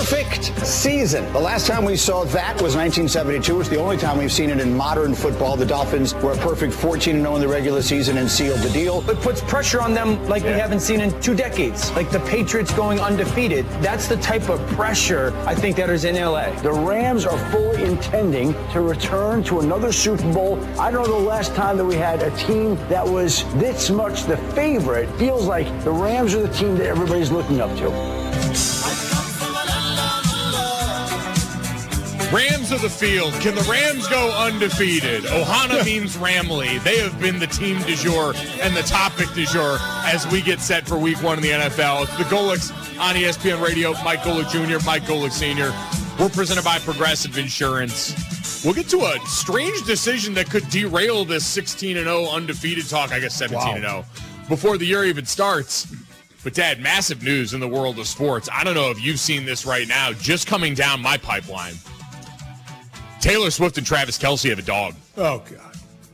perfect season. The last time we saw that was 1972. It's the only time we've seen it in modern football. The Dolphins were a perfect 14-0 in the regular season and sealed the deal. It puts pressure on them like we haven't seen in 2 decades. Like the Patriots going undefeated. That's the type of pressure I think that is in LA. The Rams are fully intending to return to another Super Bowl. I don't know the last time that we had a team that was this much the favorite. Feels like the Rams are the team that everybody's looking up to. Rams of the field. Can the Rams go undefeated? Ohana means Ramley. They have been the team du jour and the topic du jour as we get set for week 1 in the NFL. It's the Golics on ESPN Radio. Mike Golic Jr., Mike Golic Sr. We're presented by Progressive Insurance. We'll get to a strange decision that could derail this 16-0 undefeated talk, I guess 17-0, before the year even starts. But, Dad, massive news in the world of sports. I don't know if you've seen this right now, just coming down my pipeline. Taylor Swift and Travis Kelce have a dog. Oh, God.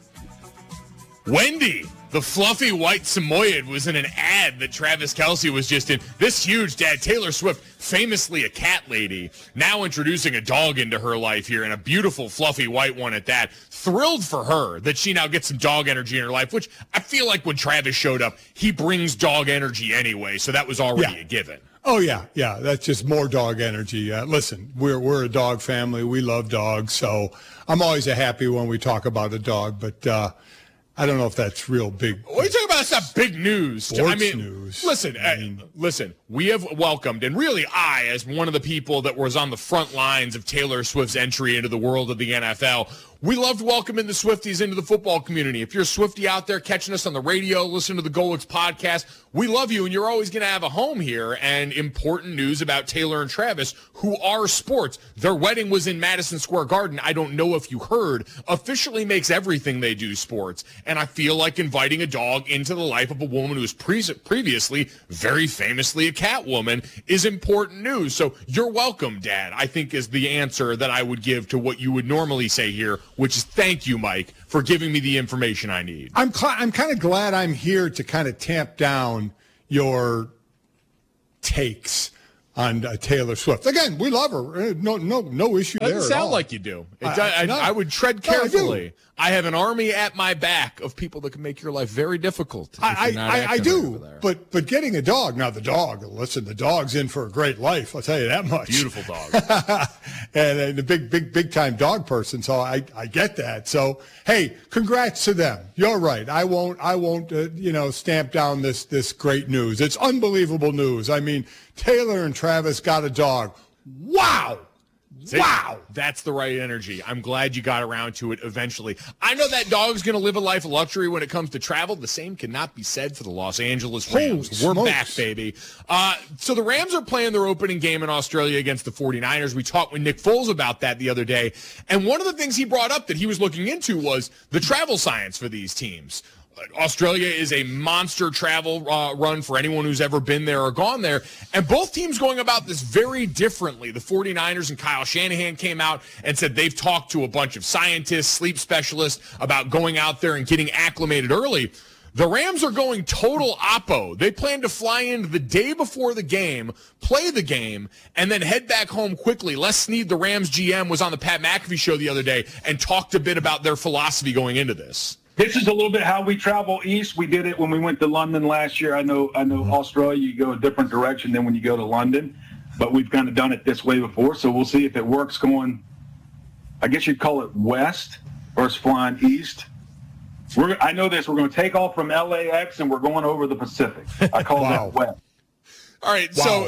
Wendy, the fluffy white Samoyed, was in an ad that Travis Kelce was just in. This huge, Dad, Taylor Swift, famously a cat lady, now introducing a dog into her life here, and a beautiful fluffy white one at that. Thrilled for her that she now gets some dog energy in her life, which I feel like when Travis showed up, he brings dog energy anyway, so that was already a given. Oh, yeah. That's just more dog energy. Listen, we're a dog family. We love dogs, so I'm always happy when we talk about a dog, but I don't know if that's real big. What are you talking about? That's not big news. Sports news. Listen, we have welcomed, and really I, as one of the people that was on the front lines of Taylor Swift's entry into the world of the NFL, we loved welcoming the Swifties into the football community. If you're a Swiftie out there catching us on the radio, listen to the Golics podcast, we love you, and you're always going to have a home here. And important news about Taylor and Travis, who are sports. Their wedding was in Madison Square Garden. I don't know if you heard. Officially makes everything they do sports. And I feel like inviting a dog into the life of a woman who was previously very famously a cat woman is important news. So you're welcome, Dad, I think is the answer that I would give to what you would normally say here, which is thank you, Mike, for giving me the information I need. I'm kind of glad I'm here to kind of tamp down your takes on Taylor Swift. Again, we love her. No issue there at all. Doesn't sound like you do. I would tread carefully. I have an army at my back of people that can make your life very difficult. I do, but getting a dog, now the dog's in for a great life, I'll tell you that much. Beautiful dog. and a big time dog person, so I get that. So, hey, congrats to them. You're right. I won't stamp down this great news. It's unbelievable news. I mean, Taylor and Travis got a dog. Wow. Wow. That's the right energy. I'm glad you got around to it eventually. I know that dog's going to live a life of luxury when it comes to travel. The same cannot be said for the Los Angeles Rams. We're back, baby. So the Rams are playing their opening game in Australia against the 49ers. We talked with Nick Foles about that the other day. And one of the things he brought up that he was looking into was the travel science for these teams. Australia is a monster travel run for anyone who's ever been there or gone there. And both teams going about this very differently. The 49ers and Kyle Shanahan came out and said they've talked to a bunch of scientists, sleep specialists about going out there and getting acclimated early. The Rams are going total oppo. They plan to fly in the day before the game, play the game, and then head back home quickly. Les Snead, the Rams GM, was on the Pat McAfee show the other day and talked a bit about their philosophy going into this. This is a little bit how we travel east. We did it when we went to London last year. I know Australia, you go a different direction than when you go to London, but we've kind of done it this way before, so we'll see if it works going, I guess you'd call it west versus flying east. I know this. We're going to take off from LAX, and we're going over the Pacific. I call that west. All right, so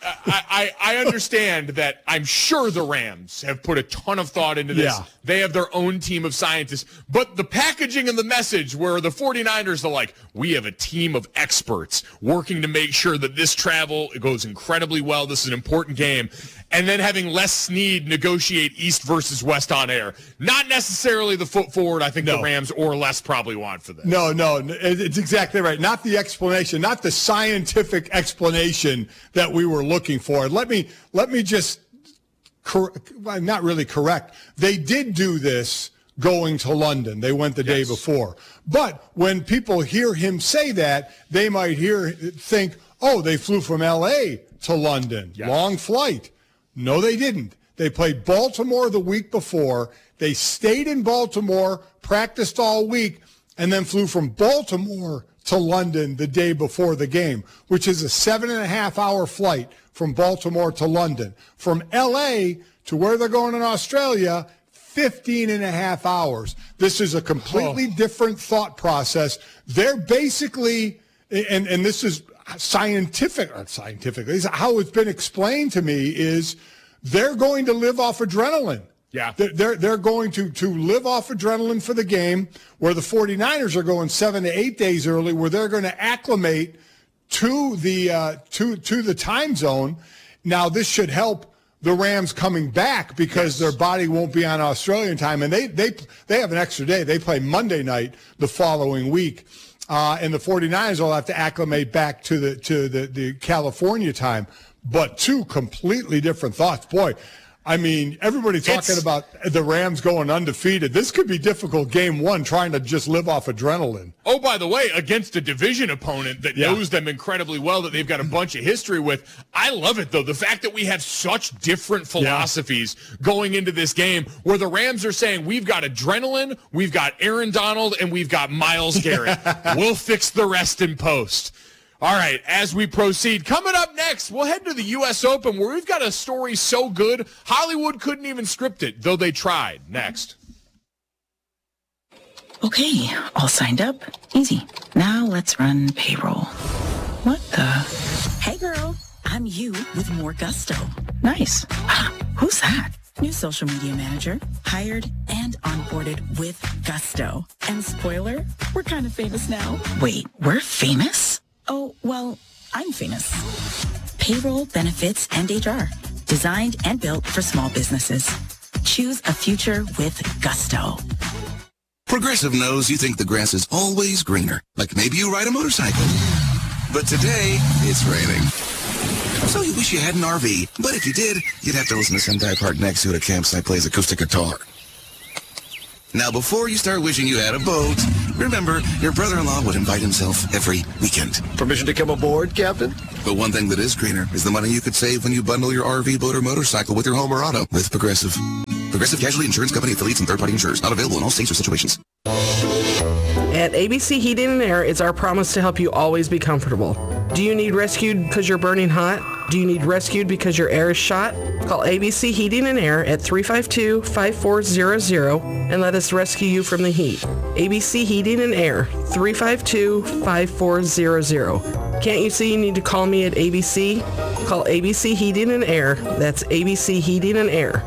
I understand that I'm sure the Rams have put a ton of thought into this. Yeah. They have their own team of scientists. But the packaging and the message where the 49ers are like, we have a team of experts working to make sure that this travel goes incredibly well. This is an important game. And then having Les Snead negotiate East versus West on air. Not necessarily the foot forward I think the Rams or Les probably want for this. No, it's exactly right. Not the explanation, not the scientific explanation that we were looking for. Let me just, not really correct. They did do this going to London. They went the day before. But when people hear him say that, they might think, oh, they flew from L.A. to London. Yes. Long flight. No, they didn't. They played Baltimore the week before. They stayed in Baltimore, practiced all week, and then flew from Baltimore to London the day before the game, which is a 7.5-hour flight from Baltimore to London. From L.A. to where they're going in Australia, 15.5 hours. This is a completely different thought process. They're basically, and this is scientifically, how it's been explained to me, is they're going to live off adrenaline. Yeah. They're going to live off adrenaline for the game, where the 49ers are going 7 to 8 days early, where they're going to acclimate to the time zone. Now, this should help the Rams coming back because their body won't be on Australian time, and they have an extra day. They play Monday night the following week, and the 49ers will have to acclimate back to the California time. But two completely different thoughts. Boy, I mean, everybody talking about the Rams going undefeated. This could be difficult game one, trying to just live off adrenaline. Oh, by the way, against a division opponent that knows them incredibly well, that they've got a bunch of history with. I love it, though, the fact that we have such different philosophies going into this game, where the Rams are saying, we've got adrenaline, we've got Aaron Donald, and we've got Myles Garrett. We'll fix the rest in post. All right, as we proceed, coming up next, we'll head to the U.S. Open, where we've got a story so good, Hollywood couldn't even script it, though they tried. Next. Okay, all signed up. Easy. Now let's run payroll. What the? Hey, girl. I'm you with more gusto. Nice. Who's that? New social media manager. Hired and onboarded with gusto. And spoiler, we're kind of famous now. Wait, we're famous? Oh, well, I'm famous. Payroll, benefits, and HR. Designed and built for small businesses. Choose a future with gusto. Progressive knows you think the grass is always greener. Like maybe you ride a motorcycle. But today, it's raining. So you wish you had an RV. But if you did, you'd have to listen to some guy parked next to it at a campsite plays acoustic guitar. Now, before you start wishing you had a boat, remember, your brother-in-law would invite himself every weekend. Permission to come aboard, Captain? But one thing that is greener is the money you could save when you bundle your RV, boat, or motorcycle with your home or auto with Progressive. Progressive Casualty Insurance Company affiliates and third-party insurers. Not available in all states or situations. At ABC Heating and Air, it's our promise to help you always be comfortable. Do you need rescued because you're burning hot? Do you need rescued because your air is shot? Call ABC Heating and Air at 352-5400 and let us rescue you from the heat. ABC Heating and Air, 352-5400. Can't you see you need to call me at ABC? Call ABC Heating and Air. That's ABC Heating and Air,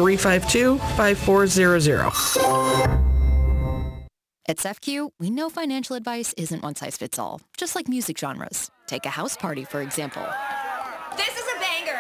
352-5400. At SEFCU, we know financial advice isn't one size fits all, just like music genres. Take a house party, for example. This is a banger!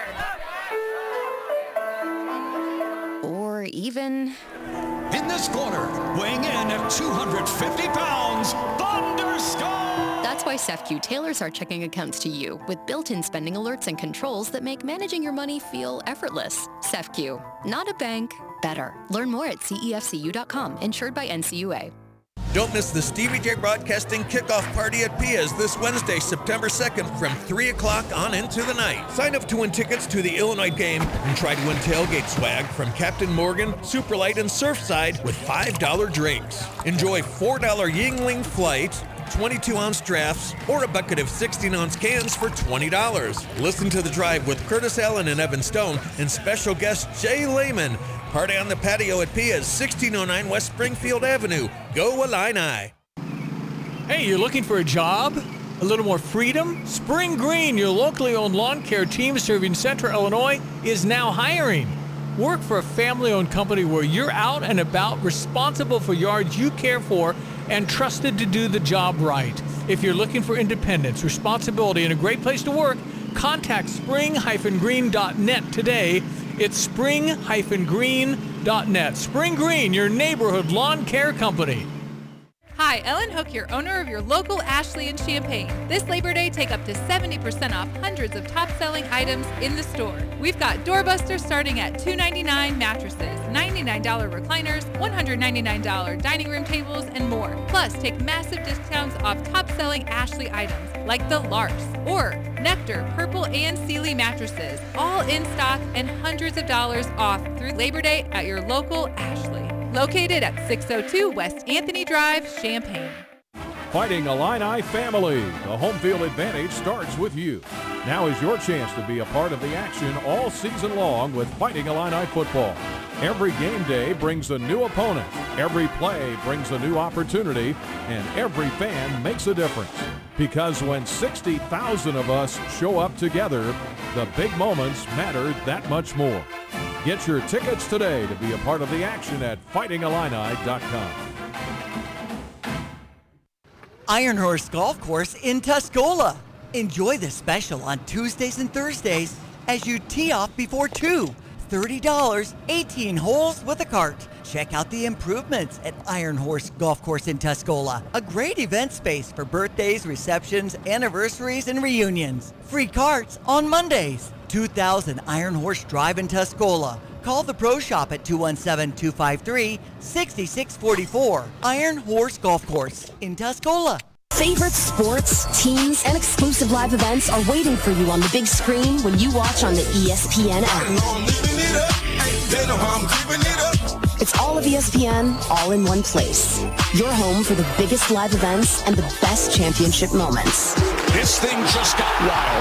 Or even... In this corner, weighing in at 250 pounds, Thunderstorm! That's why SEFCU tailors our checking accounts to you with built-in spending alerts and controls that make managing your money feel effortless. SEFCU, not a bank, better. Learn more at cefcu.com, insured by NCUA. Don't miss the Stevie J Broadcasting Kickoff Party at Pia's this Wednesday, September 2nd from 3 o'clock on into the night. Sign up to win tickets to the Illinois game and try to win tailgate swag from Captain Morgan, Superlight, and Surfside with $5 drinks. Enjoy $4 Yingling Flight, 22-ounce drafts, or a bucket of 16-ounce cans for $20. Listen to The Drive with Curtis Allen and Evan Stone and special guest Jay Lehman. Party on the patio at Pia's, 1609 West Springfield Avenue. Go Illini! Hey, you're looking for a job? A little more freedom? Spring Green, your locally owned lawn care team serving Central Illinois, is now hiring. Work for a family-owned company where you're out and about, responsible for yards you care for, and trusted to do the job right. If you're looking for independence, responsibility, and a great place to work, contact spring-green.net today. It's spring-green.net. Spring Green, your neighborhood lawn care company. Hi, Ellen Hook here, owner of your local Ashley in Champaign. This Labor Day, take up to 70% off hundreds of top-selling items in the store. We've got doorbusters starting at $2.99, mattresses, $99 recliners, $199 dining room tables, and more. Plus, take massive discounts off top-selling Ashley items. like the Larks or Nectar Purple and Sealy mattresses, all in stock and hundreds of dollars off through Labor Day at your local Ashley. Located at 602 West Anthony Drive, Champaign. Fighting Illini family, the home field advantage starts with you. Now is your chance to be a part of the action all season long with Fighting Illini football. Every game day brings a new opponent, every play brings a new opportunity, and every fan makes a difference. Because when 60,000 of us show up together, the big moments matter that much more. Get your tickets today to be a part of the action at fightingillini.com. Iron Horse Golf Course in Tuscola. Enjoy the special on Tuesdays and Thursdays as you tee off before 2. $30, 18 holes with a cart. Check out the improvements at Iron Horse Golf Course in Tuscola. A great event space for birthdays, receptions, anniversaries, and reunions. Free carts on Mondays. 2000 Iron Horse Drive in Tuscola. Call the Pro Shop at 217-253-6644. Iron Horse Golf Course in Tuscola. Favorite sports, teams, and exclusive live events are waiting for you on the big screen when you watch on the ESPN app. It's all of ESPN, all in one place. Your home for the biggest live events and the best championship moments. This thing just got wild.